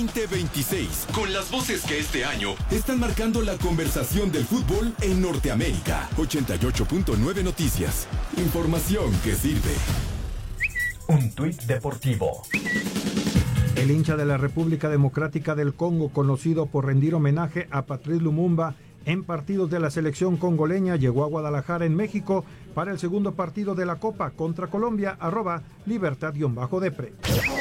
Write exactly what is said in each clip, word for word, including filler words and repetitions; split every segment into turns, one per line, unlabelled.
veinte veintiséis, con las voces que este año están marcando la conversación del fútbol en Norteamérica. ochenta y ocho punto nueve Noticias. Información que sirve.
Un tuit deportivo.
El hincha de la República Democrática del Congo, conocido por rendir homenaje a Patrice Lumumba en partidos de la selección congoleña, llegó a Guadalajara, en México, para el segundo partido de la Copa contra Colombia, arroba libertad-depre.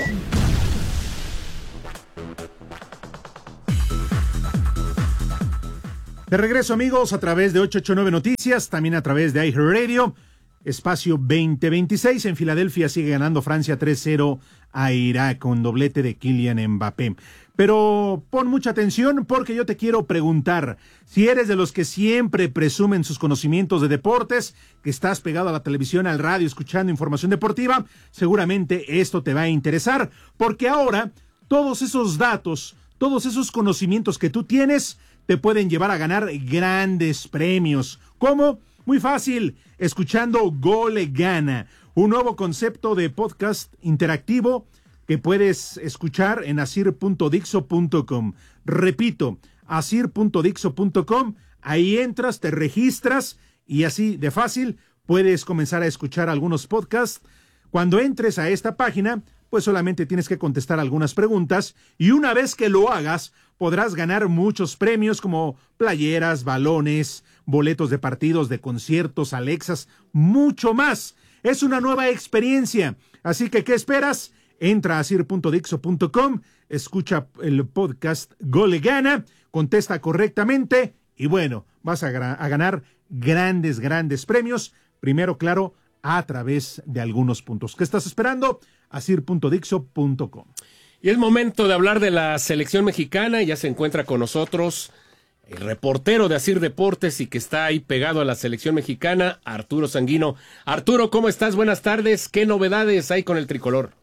De regreso, amigos, a través de ochocientos ochenta y nueve Noticias, también a través de iHeartRadio. Espacio veinte veintiséis, en Filadelfia sigue ganando Francia tres cero a Irak con doblete de Kylian Mbappé. Pero pon mucha atención porque yo te quiero preguntar, si eres de los que siempre presumen sus conocimientos de deportes, que estás pegado a la televisión, al radio, escuchando información deportiva, seguramente esto te va a interesar, porque ahora todos esos datos, todos esos conocimientos que tú tienes, te pueden llevar a ganar grandes premios. ¿Cómo? Muy fácil, escuchando Gol Gana, un nuevo concepto de podcast interactivo que puedes escuchar en asir punto dixo punto com. Repito, asir punto dixo punto com, ahí entras, te registras y así de fácil puedes comenzar a escuchar algunos podcasts. Cuando entres a esta página, pues solamente tienes que contestar algunas preguntas y una vez que lo hagas, podrás ganar muchos premios como playeras, balones, boletos de partidos, de conciertos, Alexas, mucho más. Es una nueva experiencia, así que ¿qué esperas? Entra a asir punto dixo punto com, escucha el podcast Gol Gana, contesta correctamente y bueno, vas a, gra- a ganar grandes, grandes premios. Primero, claro, a través de algunos puntos. ¿Qué estás esperando? asir punto dixo punto com.
Y es momento de hablar de la selección mexicana. Ya se encuentra con nosotros el reportero de Asir Deportes y que está ahí pegado a la selección mexicana, Arturo Sanguino. Arturo, ¿cómo estás? Buenas tardes. ¿Qué novedades hay con el tricolor?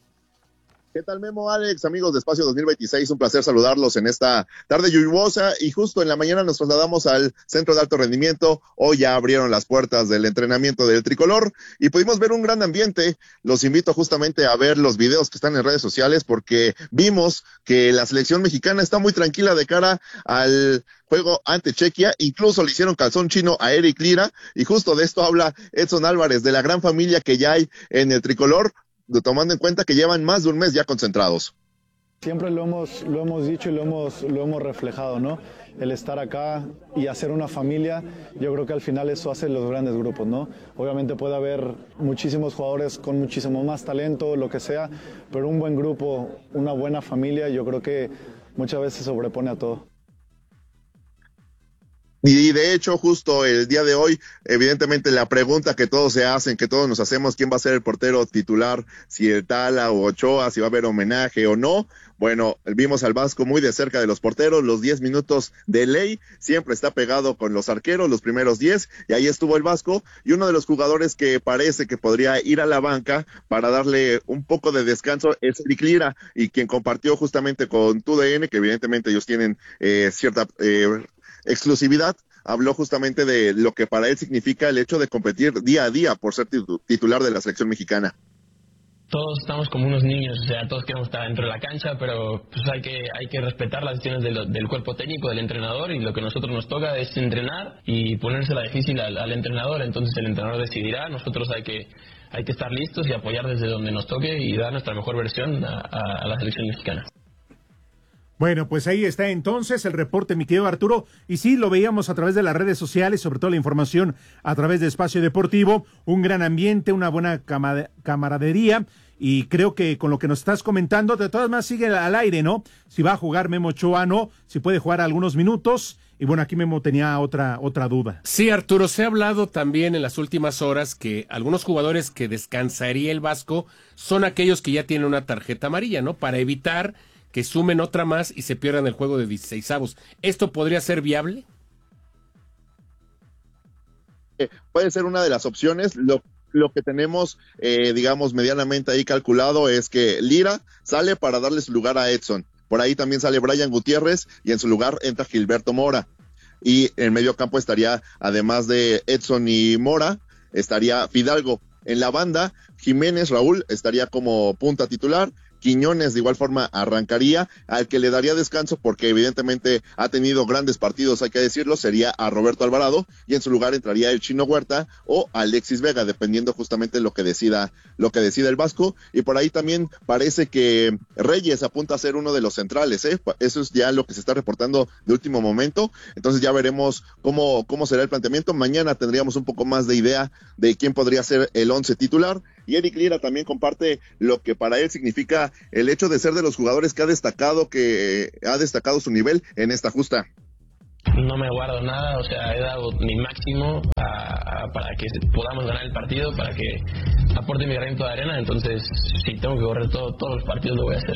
¿Qué tal, Memo, Alex? Amigos de Espacio dos mil veintiséis, un placer saludarlos en esta tarde lluviosa y justo en la mañana nos trasladamos al Centro de Alto Rendimiento. Hoy ya abrieron las puertas del entrenamiento del tricolor y pudimos ver un gran ambiente. Los invito justamente a ver los videos que están en redes sociales porque vimos que la selección mexicana está muy tranquila de cara al juego ante Chequia. Incluso le hicieron calzón chino a Eric Lira y justo de esto habla Edson Álvarez, de la gran familia que ya hay en el tricolor, tomando en cuenta que llevan más de un mes ya concentrados.
Siempre lo hemos, lo hemos dicho y lo hemos, lo hemos reflejado, ¿no? El estar acá y hacer una familia, yo creo que al final eso hace los grandes grupos, ¿no? Obviamente puede haber muchísimos jugadores con muchísimo más talento, lo que sea, pero un buen grupo, una buena familia, yo creo que muchas veces sobrepone a todo.
Y de hecho, justo el día de hoy, evidentemente la pregunta que todos se hacen, que todos nos hacemos, ¿quién va a ser el portero titular? Si el Tala o Ochoa, si va a haber homenaje o no. Bueno, vimos al Vasco muy de cerca de los porteros, los diez minutos de ley, siempre está pegado con los arqueros, los primeros diez, y ahí estuvo el Vasco, y uno de los jugadores que parece que podría ir a la banca para darle un poco de descanso es Eric Lira, y quien compartió justamente con T U D N, que evidentemente ellos tienen eh, cierta eh, exclusividad, habló justamente de lo que para él significa el hecho de competir día a día por ser titular de la selección mexicana.
Todos estamos como unos niños, o sea, todos queremos estar dentro de la cancha, pero pues hay que hay que respetar las decisiones de lo, del cuerpo técnico, del entrenador, y lo que a nosotros nos toca es entrenar y ponérsela difícil al, al entrenador. Entonces el entrenador decidirá, nosotros hay que hay que estar listos y apoyar desde donde nos toque y dar nuestra mejor versión a, a, a la selección mexicana.
Bueno, pues ahí está entonces el reporte, mi querido Arturo, y sí, lo veíamos a través de las redes sociales, sobre todo la información a través de Espacio Deportivo, un gran ambiente, una buena cama- camaradería, y creo que con lo que nos estás comentando, de todas maneras sigue al aire, ¿no? Si va a jugar Memo Ochoa, no, si puede jugar algunos minutos, y bueno, aquí Memo tenía otra, otra duda.
Sí, Arturo, se ha hablado también en las últimas horas que algunos jugadores que descansaría el Vasco son aquellos que ya tienen una tarjeta amarilla, ¿no? Para evitar que sumen otra más y se pierdan el juego de dieciseisavos. ¿Esto podría ser viable?
Eh, puede ser una de las opciones. Lo, lo que tenemos, eh, digamos, medianamente ahí calculado es que Lira sale para darle su lugar a Edson. Por ahí también sale Brian Gutiérrez y en su lugar entra Gilberto Mora. Y en medio campo estaría, además de Edson y Mora, estaría Fidalgo. En la banda, Jiménez Raúl estaría como punta titular Quiñones de igual forma arrancaría. Al que le daría descanso, porque evidentemente ha tenido grandes partidos, hay que decirlo, sería a Roberto Alvarado, y en su lugar entraría el Chino Huerta o Alexis Vega, dependiendo justamente lo que decida, lo que decida el Vasco. Y por ahí también parece que Reyes apunta a ser uno de los centrales, ¿eh? Eso es ya lo que se está reportando de último momento. Entonces ya veremos cómo, cómo será el planteamiento. Mañana tendríamos un poco más de idea de quién podría ser el once titular. Y Eric Lira también comparte lo que para él significa el hecho de ser de los jugadores que ha destacado, que ha destacado su nivel en esta justa.
No me guardo nada, o sea, he dado mi máximo a, a, para que podamos ganar el partido, para que aporte mi granito de arena. Entonces, si tengo que correr todo, todos los partidos, lo voy a hacer.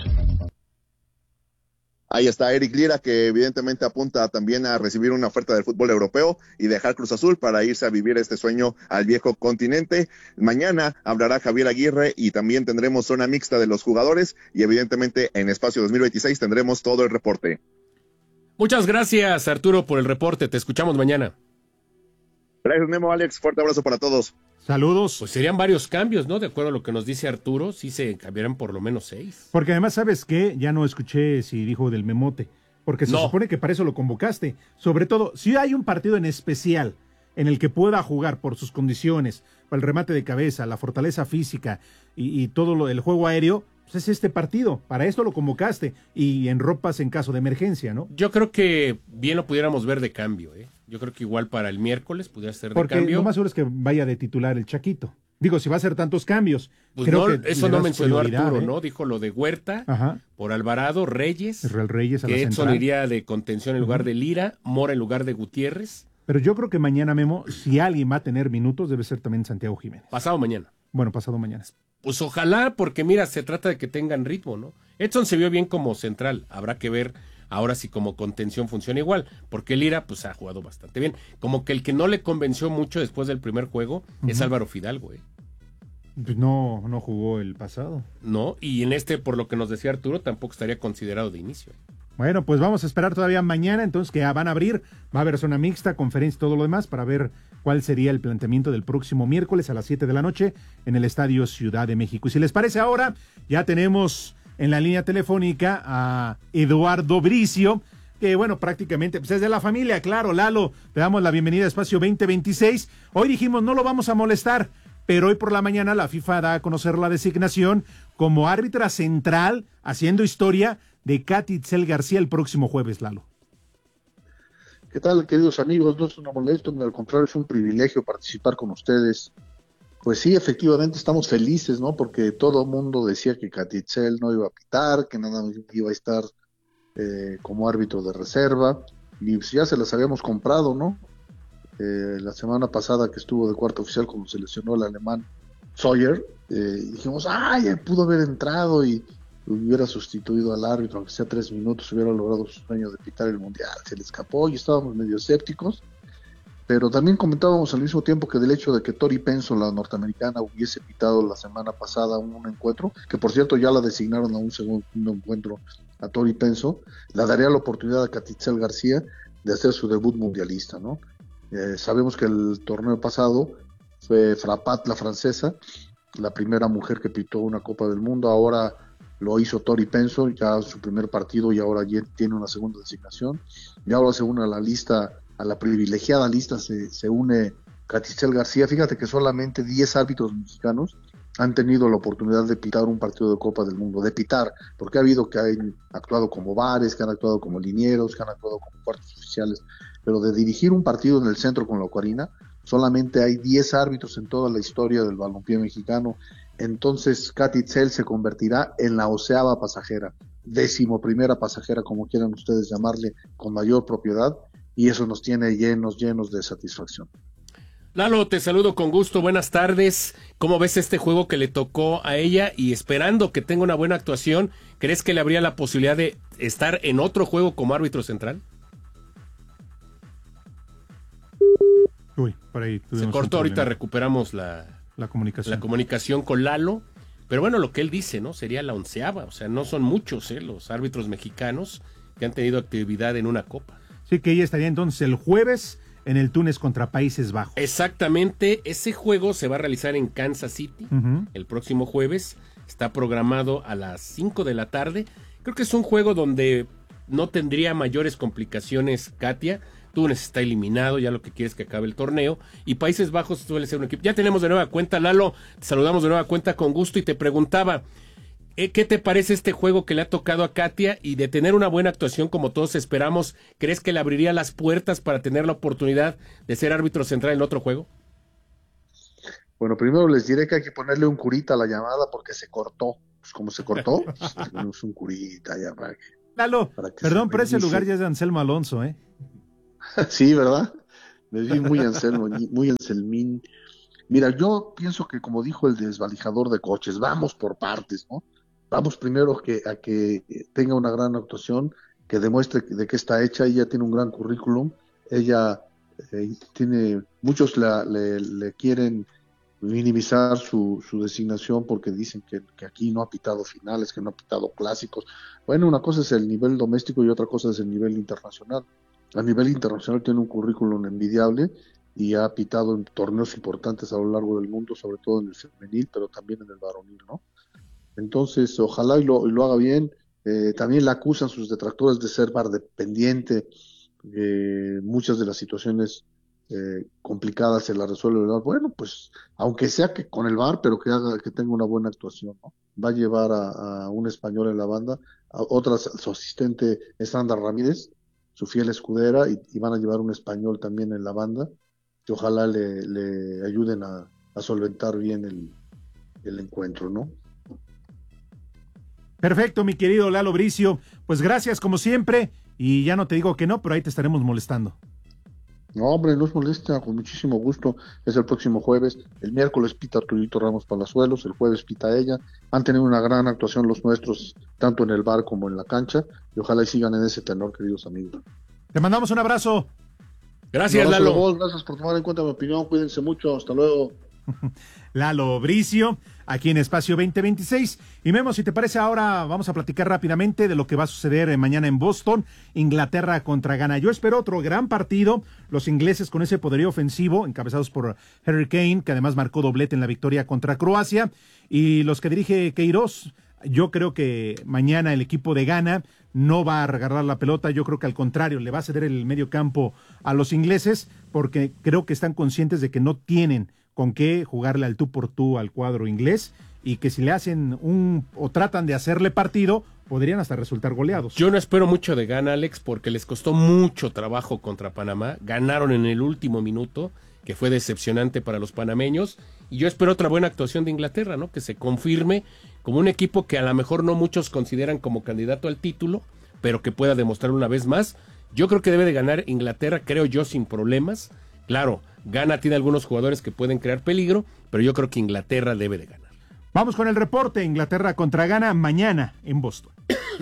Ahí está Eric Lira, que evidentemente apunta también a recibir una oferta del fútbol europeo y dejar Cruz Azul para irse a vivir este sueño al viejo continente. Mañana hablará Javier Aguirre y también tendremos zona mixta de los jugadores y evidentemente en Espacio dos mil veintiséis tendremos todo el reporte.
Muchas gracias, Arturo, por el reporte. Te escuchamos mañana.
Gracias, Memo, Alex. Fuerte abrazo para todos.
Saludos.
Pues serían varios cambios, ¿no? De acuerdo a lo que nos dice Arturo, sí se cambiarán por lo menos seis.
Porque además, ¿sabes qué? Ya no escuché si dijo del Memote, porque se
no.
supone que para eso lo convocaste. Sobre todo, si hay un partido en especial en el que pueda jugar por sus condiciones, para el remate de cabeza, la fortaleza física y, y todo lo, el juego aéreo, pues es este partido. Para esto lo convocaste y enropas en caso de emergencia, ¿no?
Yo creo que bien lo pudiéramos ver de cambio, ¿eh? Yo creo que igual para el miércoles pudiera ser de
Porque
cambio.
lo más seguro es que vaya de titular el Chaquito. Digo, si va a hacer tantos cambios.
Pues
creo
no,
que
eso no
das
mencionó
prioridad,
Arturo,
¿eh?
¿no? Dijo lo de Huerta,
Ajá.
por Alvarado, Reyes,
Israel Reyes a la
que Edson
central.
iría de contención en lugar
Uh-huh.
de Lira, Mora en lugar de Gutiérrez.
Pero yo creo que mañana, Memo, si alguien va a tener minutos, debe ser también Santiago Jiménez.
Pasado mañana.
Bueno, pasado mañana.
Pues ojalá, porque mira, se trata de que tengan ritmo, ¿no? Edson se vio bien como central, habrá que ver ahora si como contención funciona igual, porque Lira pues ha jugado bastante bien. Como que el que no le convenció mucho después del primer juego uh-huh. es Álvaro Fidalgo, ¿eh?
Pues no, no jugó el pasado.
No, y en este, por lo que nos decía Arturo, tampoco estaría considerado de inicio.
Bueno, pues vamos a esperar todavía mañana, entonces que van a abrir, va a haber zona mixta, conferencia y todo lo demás para ver cuál sería el planteamiento del próximo miércoles a las siete de la noche en el Estadio Ciudad de México. Y si les parece ahora, ya tenemos en la línea telefónica a Eduardo Bricio, que bueno, prácticamente pues es de la familia, claro. Lalo, te damos la bienvenida a Espacio veinte veintiséis. Hoy dijimos no lo vamos a molestar, pero hoy por la mañana la FIFA da a conocer la designación como árbitra central, haciendo historia, de Katy Itzel García el próximo jueves, Lalo.
¿Qué tal, queridos amigos? No es una molestia, al contrario, es un privilegio participar con ustedes. Pues sí, efectivamente estamos felices, ¿no? Porque todo el mundo decía que Katy Itzel no iba a pitar, que nada más iba a estar eh, como árbitro de reserva, y pues ya se las habíamos comprado, ¿no? Eh, la semana pasada que estuvo de cuarto oficial cuando se lesionó el alemán Sawyer, eh, dijimos, ¡ay! Pudo haber entrado y hubiera sustituido al árbitro, aunque sea tres minutos, hubiera logrado su sueño de pitar el mundial. Se le escapó y estábamos medio escépticos, pero también comentábamos al mismo tiempo que del hecho de que Tori Penso, la norteamericana, hubiese pitado la semana pasada un encuentro, que por cierto ya la designaron a un segundo encuentro a Tori Penso, le daría la oportunidad a Katy Itzel García de hacer su debut mundialista, ¿no? Eh, sabemos que el torneo pasado fue Frapat, la francesa, la primera mujer que pitó una Copa del Mundo. Ahora lo hizo Tori Penso, ya su primer partido, y ahora ya tiene una segunda designación, y ahora se une a la lista, a la privilegiada lista se, se une Katy Itzel García. Fíjate que solamente diez árbitros mexicanos han tenido la oportunidad de pitar un partido de Copa del Mundo, de pitar, porque ha habido que han actuado como bares, que han actuado como linieros, que han actuado como cuartos oficiales, pero de dirigir un partido en el centro con la Ocarina, solamente hay diez árbitros en toda la historia del balompié mexicano. Entonces Katy Itzel se convertirá en la onceava pasajera, décimo primera pasajera, como quieran ustedes llamarle, con mayor propiedad, y eso nos tiene llenos, llenos de satisfacción.
Lalo, te saludo con gusto, buenas tardes. ¿Cómo ves este juego que le tocó a ella? Y esperando que tenga una buena actuación, ¿crees que le habría la posibilidad de estar en otro juego como árbitro central?
Uy, por ahí
se cortó, ahorita recuperamos la,
la comunicación.
la comunicación con Lalo. Pero bueno, lo que él dice, ¿no? Sería la onceava, o sea, no son muchos, ¿eh? Los árbitros mexicanos que han tenido actividad en una copa.
Sí, que ella estaría entonces el jueves en el Túnez contra Países Bajos.
Exactamente, ese juego se va a realizar en Kansas City uh-huh. el próximo jueves. está programado a las cinco de la tarde. Creo que es un juego donde no tendría mayores complicaciones Katia. Túnez está eliminado, ya lo que quiere es que acabe el torneo, y Países Bajos suele ser un equipo. Ya tenemos de nueva cuenta, Lalo, te saludamos de nueva cuenta con gusto, y te preguntaba, ¿qué te parece este juego que le ha tocado a Katia? Y de tener una buena actuación como todos esperamos, ¿crees que le abriría las puertas para tener la oportunidad de ser árbitro central en otro juego?
Bueno, primero les diré que hay que ponerle un curita a la llamada porque se cortó. Pues como se cortó, pues tenemos un curita ya para que...
Lalo, para que perdón, pero ese lugar ya es de Anselmo Alonso, ¿eh?
Sí, ¿verdad? Me vi muy Anselmo, muy Anselmín. Mira, yo pienso que como dijo el desvalijador de coches, vamos por partes, ¿no? Vamos primero que, a que tenga una gran actuación, que demuestre de qué está hecha. Ella tiene un gran currículum, ella eh, tiene, muchos la, le, le quieren minimizar su, su designación porque dicen que, que aquí no ha pitado finales, que no ha pitado clásicos. Bueno, una cosa es el nivel doméstico y otra cosa es el nivel internacional. A nivel internacional tiene un currículum envidiable y ha pitado en torneos importantes a lo largo del mundo, sobre todo en el femenil, pero también en el varonil, ¿no? Entonces, ojalá y lo, y lo haga bien. Eh, también la acusan sus detractores de ser V A R dependiente. Eh, muchas de las situaciones eh, complicadas se las resuelve el V A R. Bueno, pues, aunque sea que con el V A R, pero que haga, que tenga una buena actuación, ¿no? Va a llevar a, a un español en la banda, a otra, su asistente es Sandra Ramírez, su fiel escudera, y, y van a llevar un español también en la banda, que ojalá le, le ayuden a, a solventar bien el, el encuentro, ¿no?
Perfecto, mi querido Lalo Bricio, pues gracias como siempre, y ya no te digo que no, pero ahí te estaremos molestando.
No, hombre, no es molesta, con muchísimo gusto. Es el próximo jueves. El miércoles pita Arturito Ramos Palazuelos, el jueves pita ella. Han tenido una gran actuación los nuestros, tanto en el bar como en la cancha, y ojalá y sigan en ese tenor, queridos amigos.
Te mandamos un abrazo.
Gracias,
un abrazo,
Lalo.
Vos, gracias por tomar en cuenta mi opinión. Cuídense mucho. Hasta luego.
Lalo Bricio, aquí en Espacio veinte veintiséis. Y Memo, si te parece, ahora vamos a platicar rápidamente de lo que va a suceder mañana en Boston, Inglaterra contra Ghana. Yo espero otro gran partido, los ingleses con ese poderío ofensivo, encabezados por Harry Kane, que además marcó doblete en la victoria contra Croacia, y los que dirige Queiroz. Yo creo que mañana el equipo de Ghana no va a regalar la pelota, yo creo que al contrario, le va a ceder el medio campo a los ingleses, porque creo que están conscientes de que no tienen con qué jugarle al tú por tú al cuadro inglés, y que si le hacen un o tratan de hacerle partido, podrían hasta resultar goleados.
Yo no espero mucho de Ghana, Alex, porque les costó mucho trabajo contra Panamá, ganaron en el último minuto, que fue decepcionante para los panameños, y yo espero otra buena actuación de Inglaterra, ¿no? Que se confirme como un equipo que a lo mejor no muchos consideran como candidato al título, pero que pueda demostrar una vez más. Yo creo que debe de ganar Inglaterra, creo yo, sin problemas. Claro, Ghana tiene algunos jugadores que pueden crear peligro, pero yo creo que Inglaterra debe de ganar.
Vamos con el reporte. Inglaterra contra Ghana mañana en Boston.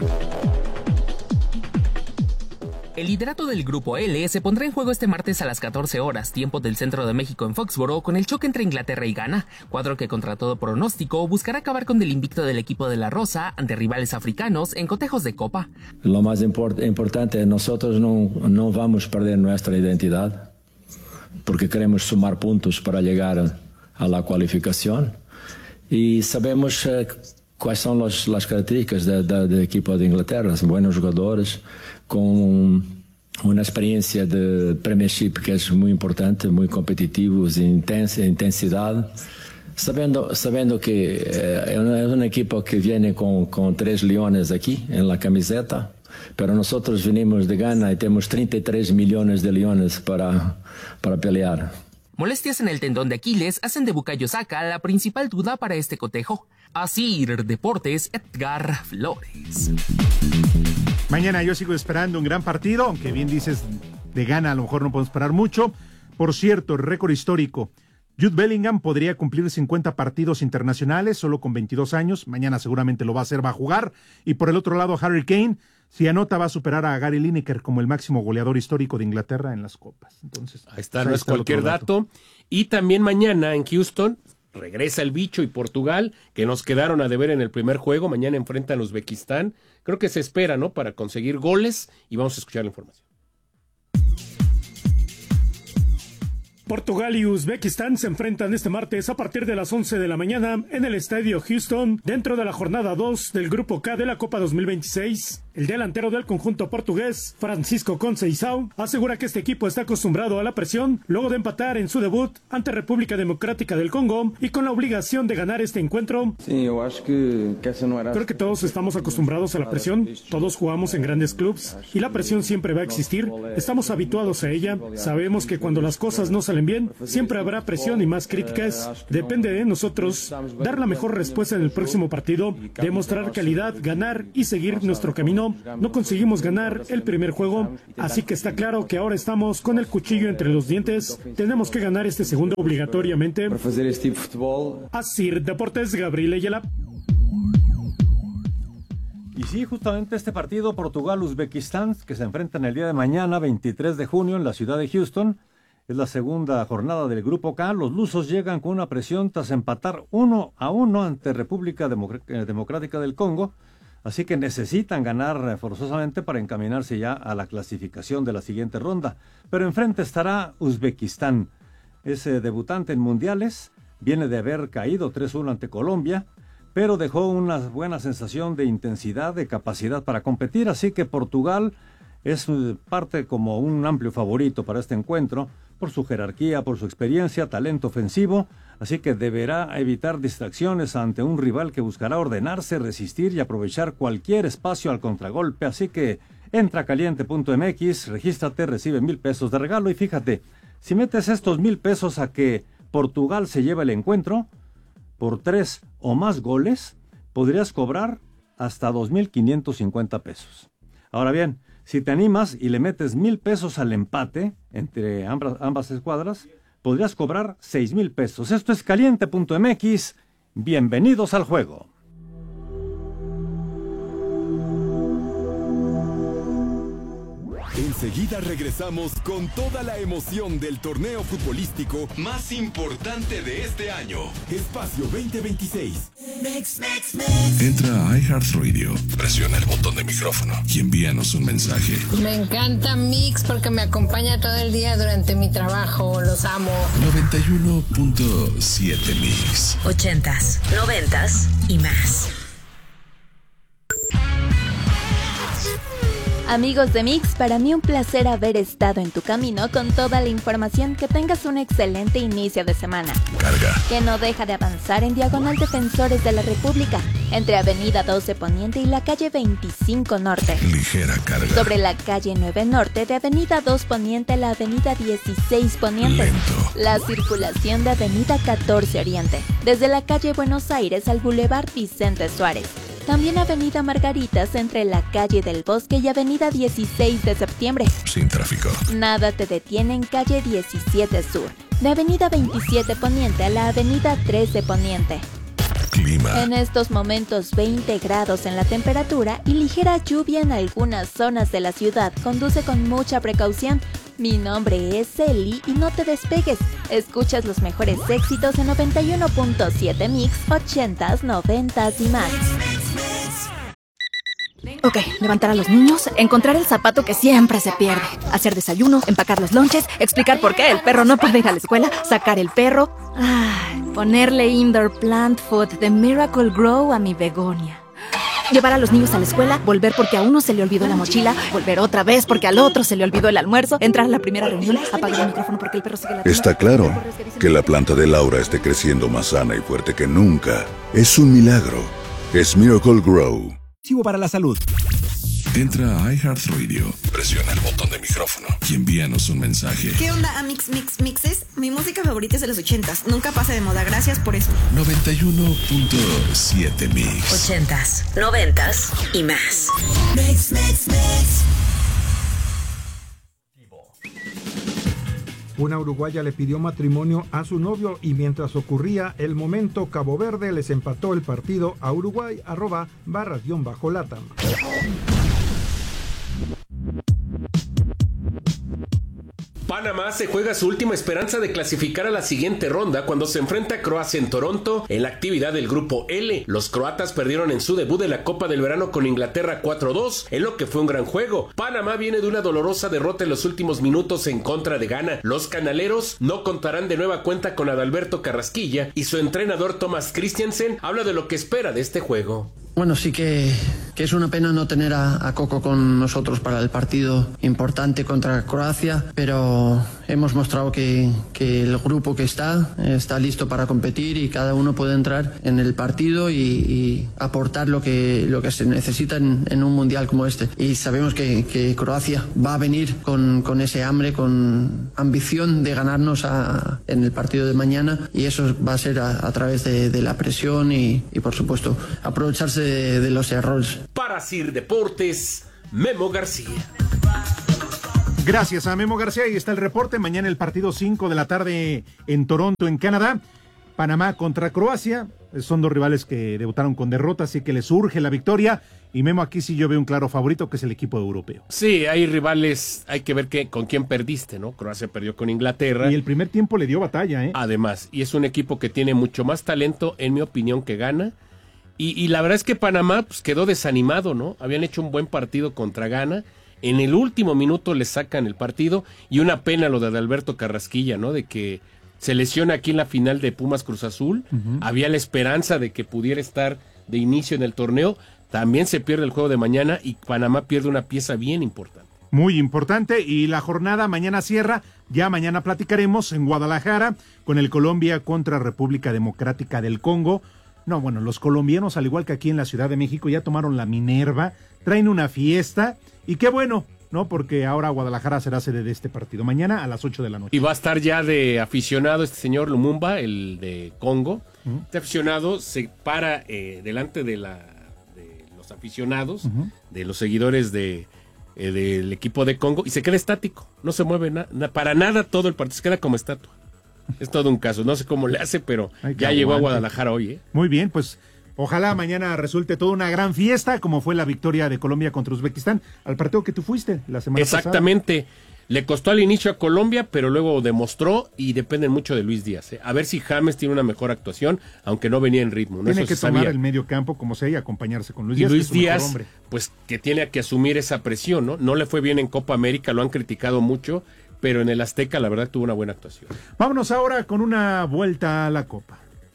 El liderato del Grupo L se pondrá en juego este martes a las catorce horas, tiempo del centro de México en Foxboro, con el choque entre Inglaterra y Ghana, cuadro que contra todo pronóstico buscará acabar con el invicto del equipo de la Rosa ante rivales africanos en cotejos de Copa.
Lo más import- importante, nosotros no, no vamos a perder nuestra identidad, porque queremos sumar puntos para llegar a la cualificación, y sabemos eh, cuáles son los, las características del de, de equipo de Inglaterra. Buenos jugadores con una experiencia de Premiership que es muy importante, muy competitivos, intensa intensidad, sabiendo, sabiendo que eh, es un equipo que viene con, con tres leones aquí en la camiseta, pero nosotros venimos de Ghana y tenemos treinta y tres millones de leones para, para pelear.
Molestias en el tendón de Aquiles hacen de Bukayo Saka la principal duda para este cotejo. Asir Deportes, Edgar Flores.
Mañana yo sigo esperando un gran partido, aunque bien dices, de Ghana a lo mejor no podemos esperar mucho. Por cierto, récord histórico. Jude Bellingham podría cumplir cincuenta partidos internacionales solo con veintidós años. Mañana seguramente lo va a hacer, va a jugar. Y por el otro lado, Harry Kane, si anota, va a superar a Gary Lineker como el máximo goleador histórico de Inglaterra en las copas. Entonces,
ahí está, no es cualquier dato. Y también mañana en Houston regresa el bicho y Portugal, que nos quedaron a deber en el primer juego. Mañana enfrentan a Uzbekistán. Creo que se espera, ¿no?, para conseguir goles, y vamos a escuchar la información.
Portugal y Uzbekistán se enfrentan este martes a partir de las once de la mañana en el Estadio Houston, dentro de la jornada dos del Grupo K de la Copa dos mil veintiséis. El delantero del conjunto portugués, Francisco Conceição, asegura que este equipo está acostumbrado a la presión luego de empatar en su debut ante República Democrática del Congo y con la obligación de ganar este encuentro.
Sí, yo acho que, que esa no era...
Creo que todos estamos acostumbrados a la presión, todos jugamos en grandes clubes y la presión siempre va a existir, estamos habituados a ella, sabemos que cuando las cosas no salen bien, siempre habrá presión y más críticas, depende de nosotros dar la mejor respuesta en el próximo partido, demostrar calidad, ganar y seguir nuestro camino. No conseguimos ganar el primer juego, así que está claro que ahora estamos con el cuchillo entre los dientes, tenemos que ganar este segundo obligatoriamente. Así, Deportes, Gabriel Ayala.
Y sí, justamente este partido Portugal-Uzbekistán, que se enfrentan el día de mañana, veintitrés de junio, en la ciudad de Houston, es la segunda jornada del Grupo K. Los lusos llegan con una presión tras empatar uno a uno ante República Democrática del Congo, así que necesitan ganar forzosamente para encaminarse ya a la clasificación de la siguiente ronda. Pero enfrente estará Uzbekistán, es eh, debutante en mundiales, viene de haber caído tres uno ante Colombia, pero dejó una buena sensación de intensidad, de capacidad para competir, así que Portugal es parte como un amplio favorito para este encuentro, por su jerarquía, por su experiencia, talento ofensivo, así que deberá evitar distracciones ante un rival que buscará ordenarse, resistir y aprovechar cualquier espacio al contragolpe, así que entra a caliente punto m x, regístrate, recibe mil pesos de regalo y fíjate, si metes estos mil pesos a que Portugal se lleva el encuentro, por tres o más goles, podrías cobrar hasta dos mil quinientos cincuenta pesos. Ahora bien, si te animas y le metes mil pesos al empate entre ambas, ambas escuadras, podrías cobrar seis mil pesos. Esto es caliente punto m x. Bienvenidos al juego.
Enseguida regresamos con toda la emoción del torneo futbolístico más importante de este año. Espacio veinte veintiséis.
Mix, mix, mix. Entra a iHeartRadio, presiona el botón de micrófono y envíanos un mensaje.
Me encanta Mix porque me acompaña todo el día durante mi trabajo. Los amo.
noventa y uno punto siete Mix.
Ochentas, noventas y más.
Amigos de Mix, para mí un placer haber estado en tu camino con toda la información. Que tengas un excelente inicio de semana.
Carga.
Que no deja de avanzar en diagonal Defensores de la República, entre Avenida doce Poniente y la calle veinticinco Norte.
Ligera carga.
Sobre la calle nueve Norte, de Avenida dos Poniente a la Avenida dieciséis Poniente.
Lento.
La circulación de Avenida catorce Oriente, desde la calle Buenos Aires al Boulevard Vicente Suárez. También Avenida Margaritas entre la calle del Bosque y Avenida dieciséis de septiembre.
Sin tráfico.
Nada te detiene en calle diecisiete Sur, de Avenida veintisiete Poniente a la Avenida trece Poniente.
Clima.
En estos momentos veinte grados en la temperatura y ligera lluvia en algunas zonas de la ciudad. Conduce con mucha precaución. Mi nombre es Eli y no te despegues. Escuchas los mejores éxitos en noventa y uno punto siete Mix, ochentas, noventas y más.
Ok, levantar a los niños, encontrar el zapato que siempre se pierde, hacer desayuno, empacar los lonches, explicar por qué el perro no puede ir a la escuela, sacar el perro, ay, ponerle indoor plant food de Miracle Grow a mi begonia. Llevar a los niños a la escuela, volver porque a uno se le olvidó la mochila, volver otra vez porque al otro se le olvidó el almuerzo, entrar a la primera reunión, apagar el micrófono porque el perro sigue la...
Está claro que la planta de Laura esté creciendo más sana y fuerte que nunca. Es un milagro. Es Miracle Grow.
Para la salud.
Entra a iHeartRadio, presiona el botón de micrófono y envíanos un mensaje.
¿Qué onda, Amix Mix Mixes? Mi música favorita es de los ochentas. Nunca pasa de moda. Gracias por eso.
noventa y uno punto siete Mix.
Ochentas, noventas y más.
Mix, mix, mix.
Una uruguaya le pidió matrimonio a su novio y mientras ocurría el momento, Cabo Verde les empató el partido a Uruguay, arroba barra guión bajo latam.
Panamá se juega su última esperanza de clasificar a la siguiente ronda cuando se enfrenta a Croacia en Toronto en la actividad del Grupo L. Los croatas perdieron en su debut de la Copa del Verano con Inglaterra cuatro dos, en lo que fue un gran juego. Panamá viene de una dolorosa derrota en los últimos minutos en contra de Ghana. Los canaleros no contarán de nueva cuenta con Adalberto Carrasquilla y su entrenador Thomas Christiansen habla de lo que espera de este juego.
Bueno, sí que, que es una pena no tener a, a Coco con nosotros para el partido importante contra Croacia, pero hemos mostrado que, que el grupo que está está listo para competir y cada uno puede entrar en el partido y, y aportar lo que, lo que se necesita en, en un mundial como este. Y sabemos que, que Croacia va a venir con, con ese hambre, con ambición de ganarnos a, en el partido de mañana, y eso va a ser a, a través de, de la presión y, y, por supuesto, aprovecharse De, de los errores.
Para Sir Deportes, Memo García.
Gracias a Memo García. Ahí está el reporte. Mañana el partido cinco de la tarde en Toronto, en Canadá. Panamá contra Croacia. Son dos rivales que debutaron con derrota, así que les urge la victoria. Y Memo, aquí sí yo veo un claro favorito, que es el equipo europeo.
Sí, hay rivales, hay que ver que, con quién perdiste, ¿no? Croacia perdió con Inglaterra.
Y el primer tiempo le dio batalla, ¿eh?
Además, y es un equipo que tiene mucho más talento, en mi opinión, que Ghana. Y, y la verdad es que Panamá pues, quedó desanimado, ¿no? Habían hecho un buen partido contra Ghana. En el último minuto le sacan el partido. Y una pena lo de Adalberto Carrasquilla, ¿no? De que se lesiona aquí en la final de Pumas Cruz Azul. Uh-huh. Había la esperanza de que pudiera estar de inicio en el torneo. También se pierde el juego de mañana y Panamá pierde una pieza bien importante.
Muy importante. Y la jornada mañana cierra. Ya mañana platicaremos en Guadalajara con el Colombia contra República Democrática del Congo. No, bueno, los colombianos, al igual que aquí en la Ciudad de México, ya tomaron la Minerva, traen una fiesta, y qué bueno, ¿no? Porque ahora Guadalajara será sede de este partido, mañana a las ocho de la noche.
Y va a estar ya de aficionado este señor Lumumba, el de Congo. Uh-huh. Este aficionado se para eh, delante de, la, de los aficionados, uh-huh. de los seguidores de, eh, del equipo de Congo, y se queda estático, no se mueve na- na- para nada todo el partido, se queda como estatua. Es todo un caso, no sé cómo le hace, pero Ay, ya llegó a Guadalajara hoy, ¿eh?
Muy bien, pues ojalá mañana resulte toda una gran fiesta, como fue la victoria de Colombia contra Uzbekistán, al partido que tú fuiste la semana pasada.
Exactamente, le costó al inicio a Colombia, pero luego demostró, y dependen mucho de Luis Díaz, ¿eh? A ver si James tiene una mejor actuación, aunque no venía en ritmo, ¿no?
Tiene
Eso
que
se
tomar
sabía.
el medio campo como sea y acompañarse con Luis
y
Díaz.
Luis
que es
Díaz,
hombre.
pues que tiene que asumir esa presión, ¿no? No le fue bien en Copa América, lo han criticado mucho, pero en el Azteca la verdad tuvo una buena actuación.
Vámonos ahora con una vuelta a la Copa.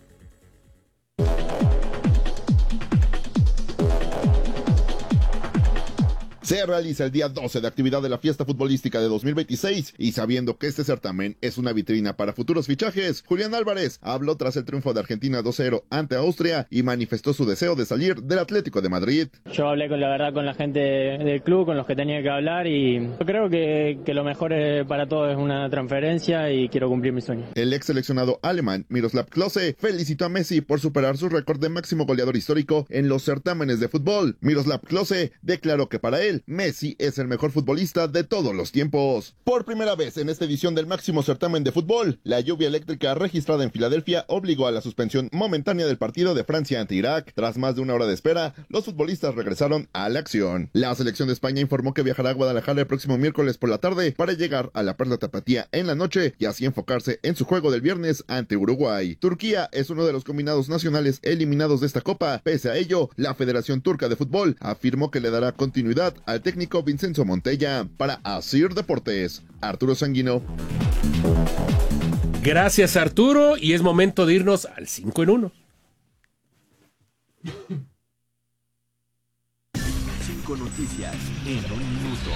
Se realiza el día doce de actividad de la fiesta futbolística de dos mil veintiséis y sabiendo que este certamen es una vitrina para futuros fichajes, Julián Álvarez habló tras el triunfo de Argentina dos cero ante Austria y manifestó su deseo de salir del Atlético de Madrid.
Yo hablé con la verdad con la gente del club, con los que tenía que hablar, y yo creo que, que lo mejor para todos es una transferencia y quiero cumplir mi sueño.
El ex seleccionado alemán Miroslav Klose felicitó a Messi por superar su récord de máximo goleador histórico en los certámenes de fútbol. Miroslav Klose declaró que para él Messi es el mejor futbolista de todos los tiempos. Por primera vez en esta edición del máximo certamen de fútbol, la lluvia eléctrica registrada en Filadelfia obligó a la suspensión momentánea del partido de Francia ante Irak. Tras más de una hora de espera, los futbolistas regresaron a la acción. La selección de España informó que viajará a Guadalajara el próximo miércoles por la tarde para llegar a la Perla Tapatía en la noche y así enfocarse en su juego del viernes ante Uruguay. Turquía es uno de los combinados nacionales eliminados de esta copa. Pese a ello, la Federación Turca de Fútbol afirmó que le dará continuidad al técnico Vincenzo Montella. Para Asir Deportes, Arturo Sanguino.
Gracias, Arturo, y es momento de irnos al cinco en uno.
Cinco noticias en un minuto.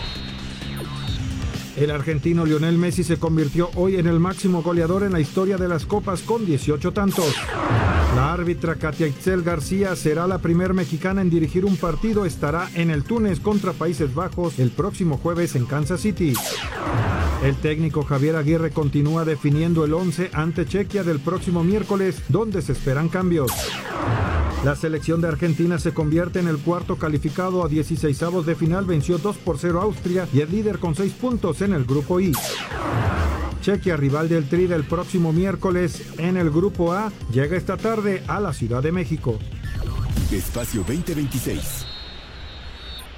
El argentino Lionel Messi se convirtió hoy en el máximo goleador en la historia de las copas con dieciocho tantos. La árbitra Katia Itzel García será la primer mexicana en dirigir un partido. Estará en el Túnez contra Países Bajos el próximo jueves en Kansas City. El técnico Javier Aguirre continúa definiendo el once ante Chequia del próximo miércoles, donde se esperan cambios. La selección de Argentina se convierte en el cuarto calificado a dieciseisavos de final, venció dos por cero a Austria y es líder con seis puntos en el grupo I. Chequia, rival del Tri del próximo miércoles en el grupo A, llega esta tarde a la Ciudad de México.
Espacio veinte veintiséis.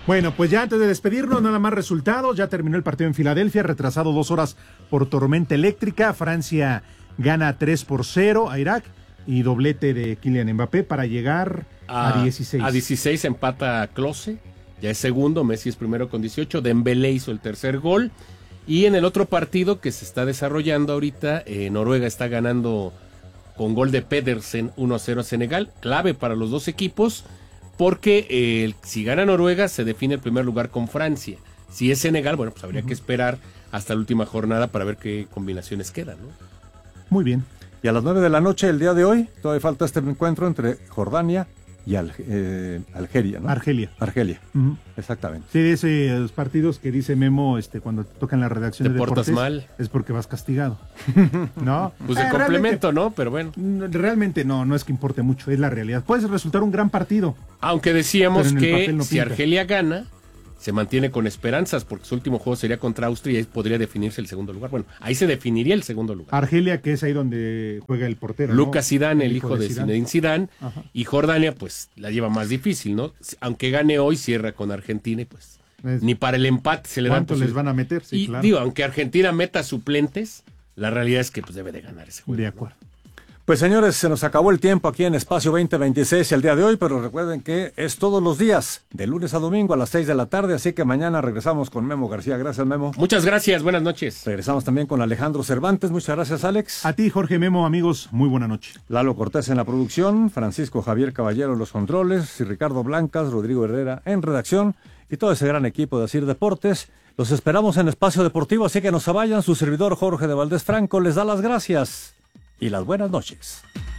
Bueno, pues ya antes de despedirnos, nada más resultados. Ya terminó el partido en Filadelfia, retrasado dos horas por tormenta eléctrica. Francia gana tres por cero a Irak y doblete de Kylian Mbappé para llegar a, a dieciséis.
A dieciséis empata Klose, ya es segundo, Messi es primero con dieciocho, Dembélé hizo el tercer gol. Y en el otro partido que se está desarrollando ahorita, eh, Noruega está ganando con gol de Pedersen uno a cero a Senegal, clave para los dos equipos. Porque eh, si gana Noruega se define el primer lugar con Francia. Si es Senegal, bueno, pues habría uh-huh. que esperar hasta la última jornada para ver qué combinaciones quedan, ¿no?
Muy bien.
Y a las nueve de la noche el día de hoy, todavía falta este encuentro entre Jordania y Al, eh, Algeria, ¿no?
Argelia.
Argelia, uh-huh. exactamente.
Sí, de esos partidos que dice Memo este, cuando tocan la redacción
te
de
portas
deportes,
mal.
Es porque vas castigado. ¿No?
Pues de eh, complemento, ¿no? Pero bueno.
Realmente no, no es que importe mucho, es la realidad. Puede resultar un gran partido.
Aunque decíamos que
no
si Argelia gana, se mantiene con esperanzas, porque su último juego sería contra Austria y ahí podría definirse el segundo lugar. Bueno, ahí se definiría el segundo lugar.
Argelia, que es ahí donde juega el portero,
Lucas
¿no?
Zidane, el, el hijo de Zinedine Zidane, y Jordania, pues, la lleva más difícil, ¿no? Aunque gane hoy, cierra con Argentina y pues, es... ni para el empate se le dan.
¿Cuánto les van a meter? Sí,
y
claro.
digo, aunque Argentina meta suplentes, la realidad es que pues debe de ganar ese juego.
De acuerdo.
¿No? Pues señores, se nos acabó el tiempo aquí en Espacio veinte veintiséis el día de hoy, pero recuerden que es todos los días, de lunes a domingo a las seis de la tarde, así que mañana regresamos con Memo García. Gracias, Memo.
Muchas gracias, buenas noches.
Regresamos también con Alejandro Cervantes, muchas gracias, Alex.
A ti, Jorge Memo, amigos, muy buena noche.
Lalo Cortés en la producción, Francisco Javier Caballero en los controles, y Ricardo Blancas, Rodrigo Herrera en redacción, y todo ese gran equipo de Asir Deportes. Los esperamos en Espacio Deportivo, así que no se vayan. Su servidor Jorge de Valdés Franco les da las gracias y las buenas noches.